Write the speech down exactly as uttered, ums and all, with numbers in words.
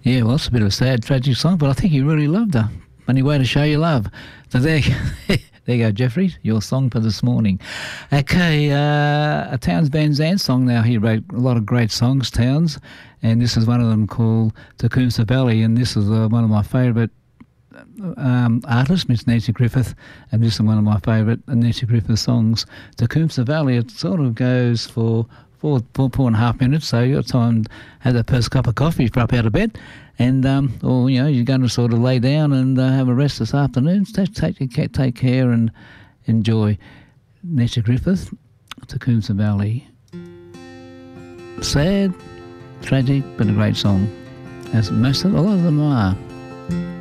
Yeah, well, it's a bit of a sad, tragic song, but I think you really loved her. Funny way to show your love. So there, there you go, Jeffrey, your song for this morning. Okay, uh, a Towns Van Zandt song now. He wrote a lot of great songs, Towns, and this is one of them called Tecumseh Valley, and this is uh, one of my favourite um, artists, Miss Nancy Griffith, and this is one of my favourite Nancy Griffith songs, Tecumseh Valley. It sort of goes for Four, four, four and a half minutes, so you've got time to have that first cup of coffee, drop out of bed, and, um, or, you know, you're going to sort of lay down and uh, have a rest this afternoon. Take, take, take care and enjoy. Nancy Griffith, Tecumseh Valley. Sad, tragic, but a great song, as most of, a lot of them are.